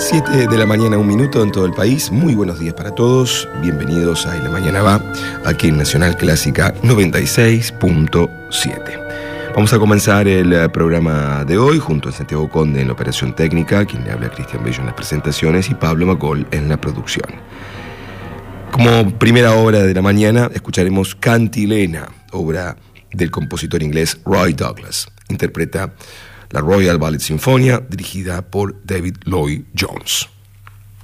7 de la mañana, 1 minuto en todo el país. Muy buenos días para todos. Bienvenidos a Y la Mañana Va, aquí en Nacional Clásica 96.7. Vamos a comenzar el programa de hoy junto a Santiago Conde en la operación técnica, quien le habla a Cristian Bello en las presentaciones y Pablo Macol en la producción. Como primera obra de la mañana escucharemos Cantilena, obra del compositor inglés Roy Douglas. Interpreta la Royal Ballet Sinfonia, dirigida por David Lloyd Jones.